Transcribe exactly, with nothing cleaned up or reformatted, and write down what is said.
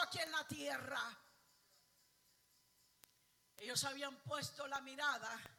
aquí en la tierra. Ellos habían puesto la mirada